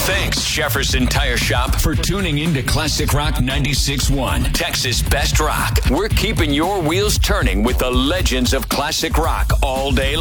Thanks, Jefferson Tire Shop, for tuning in to Classic Rock 96.1, Texas Best Rock. We're keeping your wheels turning with the legends of classic rock all day long.